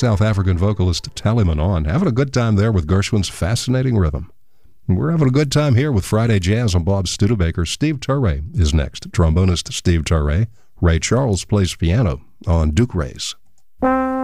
South African vocalist Tally Manon, having a good time there with Gershwin's fascinating rhythm. And we're having a good time here with Friday Jazz on Bob Studebaker. Steve Turre is next. Trombonist Steve Turre. Ray Charles plays piano on Duke Rays.